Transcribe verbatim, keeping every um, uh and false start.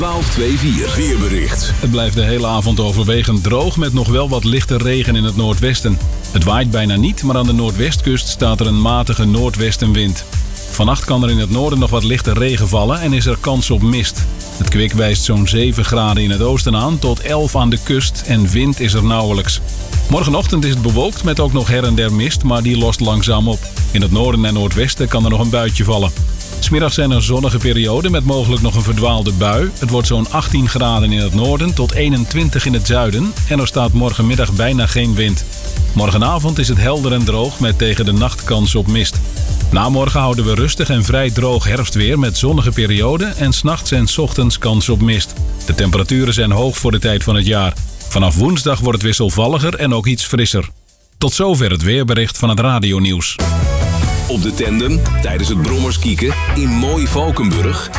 twaalf vierentwintig weerbericht. Het blijft de hele avond overwegend droog met nog wel wat lichte regen in het noordwesten. Het waait bijna niet, maar aan de noordwestkust staat er een matige noordwestenwind. Vannacht kan er in het noorden nog wat lichte regen vallen en is er kans op mist. Het kwik wijst zo'n zeven graden in het oosten aan tot elf aan de kust en wind is er nauwelijks. Morgenochtend is het bewolkt met ook nog her en der mist, maar die lost langzaam op. In het noorden en noordwesten kan er nog een buitje vallen. 'S Middags zijn er zonnige perioden met mogelijk nog een verdwaalde bui. Het wordt zo'n achttien graden in het noorden tot eenentwintig in het zuiden en er staat morgenmiddag bijna geen wind. Morgenavond is het helder en droog met tegen de nacht kans op mist. Na morgen houden we rustig en vrij droog herfstweer met zonnige perioden en 's nachts en 's ochtends kans op mist. De temperaturen zijn hoog voor de tijd van het jaar. Vanaf woensdag wordt het wisselvalliger en ook iets frisser. Tot zover het weerbericht van het Radionieuws. Op de tandem, tijdens het brommerskieken, in mooi Valkenburg